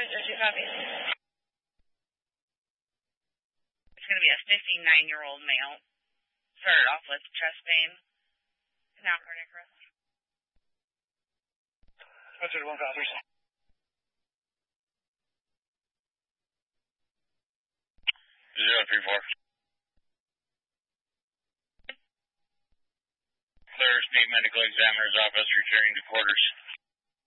Did you copy? It's going to be a 59-year-old male. Started off with chest pain. Now cardiac arrest. That's it, 1 copies. 034. Clear State Medical Examiner's Office, returning to quarters.